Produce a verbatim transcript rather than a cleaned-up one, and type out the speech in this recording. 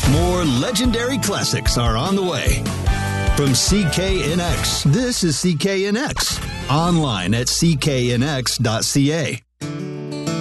More legendary classics are on the way. From C K N X, this is C K N X. Online at c k n x dot c a.